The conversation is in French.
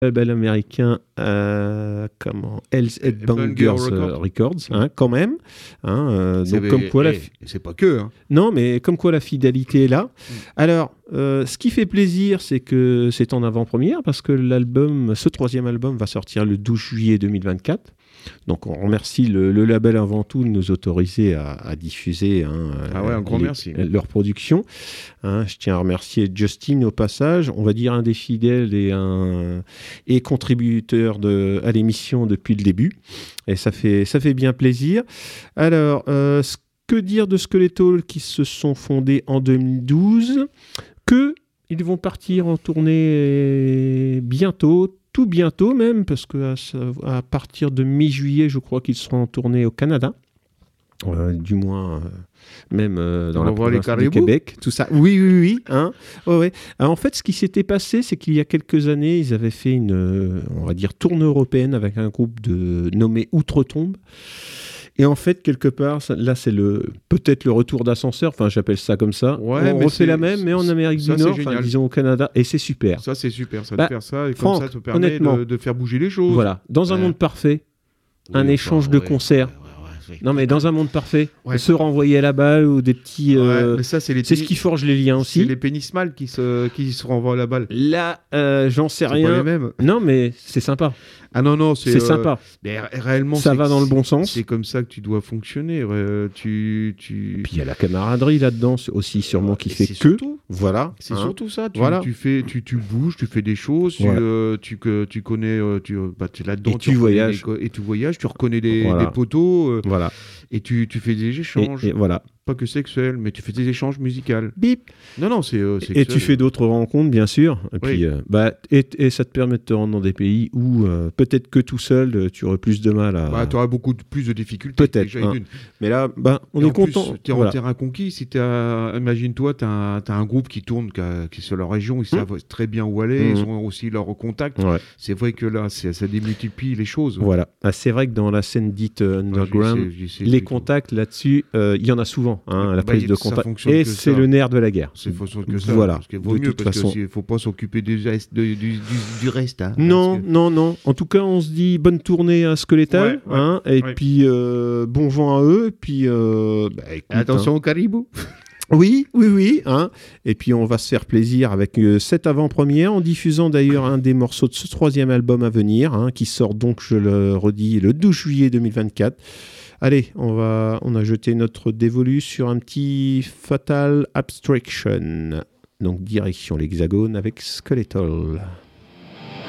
label américain, Hell's Headbangers Records, hein, quand même. Hein, donc comme quoi c'est pas que. Hein. Non, mais comme quoi la fidélité est là. Alors, ce qui fait plaisir, c'est que c'est en avant-première parce que ce troisième album va sortir le 12 juillet 2024. Donc on remercie le label avant tout de nous autoriser à diffuser un grand merci. Leur production. Hein, je tiens à remercier Justin au passage, on va dire un des fidèles et contributeur à l'émission depuis le début. Et ça fait bien plaisir. Alors, que dire de Skeletal qui se sont fondés en 2012 ? Ils vont partir en tournée bientôt, tout bientôt même, parce qu'à partir de mi-juillet, je crois qu'ils seront en tournée au Canada. Du moins, même dans la province du Québec, tout ça. Oui. Hein. Ouais. Alors, en fait, ce qui s'était passé, c'est qu'il y a quelques années, ils avaient fait on va dire, tournée européenne avec un groupe nommé Outre-Tombe. Et en fait, quelque part, là, c'est peut-être le retour d'ascenseur, enfin, j'appelle ça comme ça. Ouais, on refait la même, mais en Amérique du Nord, disons au Canada, et c'est super. Ça, c'est super, ça de faire ça, et Franck, comme ça te permet de faire bouger les choses. Voilà, dans un monde parfait, un échange de concerts. Non, mais dans un monde parfait, se renvoyer à la balle ou des petits. Mais ça, c'est ce qui forge les liens aussi. C'est les pénismales qui se renvoient à la balle. Là, j'en sais rien. Pas les mêmes. Non, mais c'est sympa. Ah non, c'est sympa. Mais réellement, ça va dans le bon sens. C'est comme ça que tu dois fonctionner. Puis il y a la camaraderie là-dedans aussi, sûrement, qui fait que. Surtout, voilà. C'est surtout ça. Tu bouges, tu fais des choses, tu connais, tu es là-dedans. Et tu voyages. Et tu voyages, tu reconnais des poteaux. Voilà. Et tu fais des échanges. Et voilà. Pas que sexuels, mais tu fais des échanges musicaux. Bip. Non, c'est et tu fais d'autres rencontres, bien sûr. Et puis, et ça te permet de te rendre dans des pays où peut-être que tout seul, tu aurais plus de mal à. Tu auras beaucoup plus de difficultés. Peut-être. Mais là, on est content. Tu es en terrain conquis. Si imagine-toi, tu as un groupe qui tourne, qui est sur leur région, ils savent très bien où aller, ils ont aussi leur contact. Ouais. C'est vrai que là, ça démultiplie les choses. Voilà. C'est vrai que dans la scène dite underground, les contacts là-dessus, il y en a souvent. La prise de contact. Et c'est le nerf de la guerre. C'est que ça. Voilà. Parce qu'il vaut mieux, parce qu'il ne faut pas s'occuper du reste. Hein, non. En tout cas, on se dit bonne tournée à Skeletal. Et puis, bon vent à eux. Et puis, attention au caribou. Oui. Et puis, on va se faire plaisir avec cette avant-première, en diffusant d'ailleurs un des morceaux de ce troisième album à venir, qui sort donc, je le redis, le 12 juillet 2024. Allez, on a jeté notre dévolu sur un petit Fatal Abstraction. Donc, direction l'Hexagone avec Skeletal.